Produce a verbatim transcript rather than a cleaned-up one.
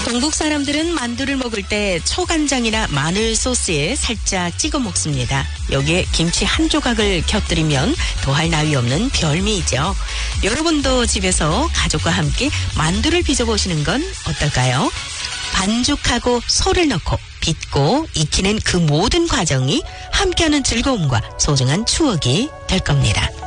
동북 사람들은 만두를 먹을 때 초간장이나 마늘 소스에 살짝 찍어 먹습니다. 여기에 김치 한 조각을 곁들이면 더할 나위 없는 별미이죠. 여러분도 집에서 가족과 함께 만두를 빚어보시는 건 어떨까요? 반죽하고 소를 넣고 빚고 익히는 그 모든 과정이 함께하는 즐거움과 소중한 추억이 될 겁니다.